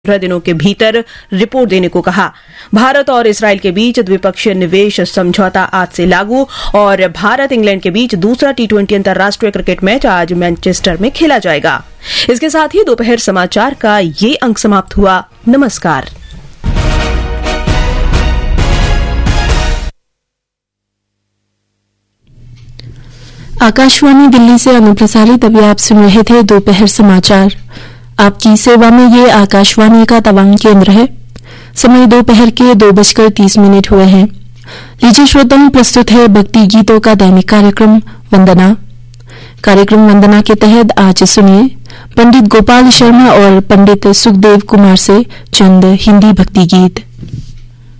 दिनों के भीतर रिपोर्ट देने को कहा। भारत और इसराइल के बीच द्विपक्षीय निवेश समझौता आज से लागू और भारत इंग्लैंड के बीच दूसरा T20 अंतर्राष्ट्रीय क्रिकेट मैच आज मैनचेस्टर में खेला जाएगा। इसके साथ ही दोपहर समाचार का ये अंक समाप्त हुआ। नमस्कार। आकाशवाणी दिल्ली से अनुप्रसारित अभी आप सुन रहे थे दोपहर समाचार। आपकी सेवा में ये आकाशवाणी का तवांग केंद्र है। समय दोपहर के 2:30 हुए हैं। लीजिए श्रोताओं, प्रस्तुत है भक्ति गीतों का दैनिक कार्यक्रम वंदना। कार्यक्रम वंदना के तहत आज सुनिए पंडित गोपाल शर्मा और पंडित सुखदेव कुमार से चंद हिंदी भक्ति गीत।